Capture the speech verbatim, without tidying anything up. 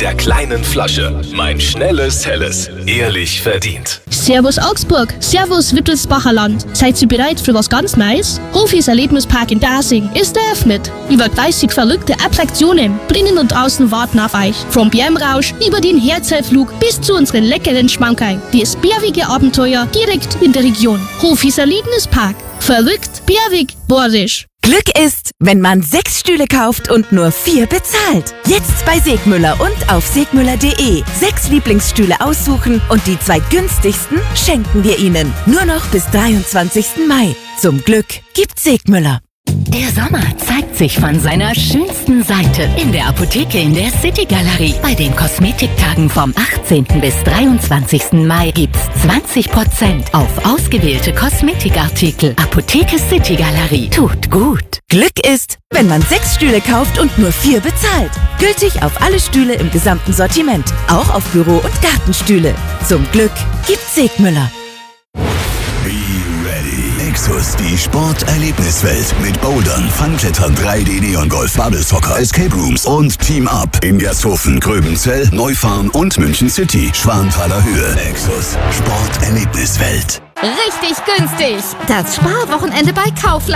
der kleinen Flasche. Mein schnelles, helles. Ehrlich verdient. Servus Augsburg, Servus Wittelsbacher Land. Seid ihr bereit für was ganz Neues? Hofis Erlebnispark in Dasing ist eröffnet. Über dreißig verrückte Attraktionen drinnen und draußen warten auf euch. Vom Bärmrausch über den Herzellflug bis zu unseren leckeren Schmankerl. Das bärige Abenteuer direkt in der Region. Hofis Erlebnispark. Verrückt, bärwig, bordisch. Glück ist, wenn man sechs Stühle kauft und nur vier bezahlt. Jetzt bei Segmüller und auf segmüller punkt de. Sechs Lieblingsstühle aussuchen und die zwei günstigsten schenken wir Ihnen. Nur noch bis dreiundzwanzigsten Mai. Zum Glück gibt's Segmüller. Der Sommer zeigt sich von seiner schönsten Seite in der Apotheke in der City Galerie. Bei den Kosmetiktagen vom achtzehnten bis dreiundzwanzigsten Mai gibt's zwanzig Prozent auf ausgewählte Kosmetikartikel. Apotheke City Galerie. Tut gut. Glück ist, wenn man sechs Stühle kauft und nur vier bezahlt. Gültig auf alle Stühle im gesamten Sortiment. Auch auf Büro- und Gartenstühle. Zum Glück gibt's Segmüller. Nexus, die Sporterlebniswelt mit Bouldern, Funklettern, drei D Neon-Golf, Bubble Soccer, Escape Rooms und Team Up in Gersthofen, Gröbenzell, Neufahren und München City, Schwanthaler Höhe. Nexus, Sporterlebniswelt. Richtig günstig. Das Sparwochenende bei Kaufland.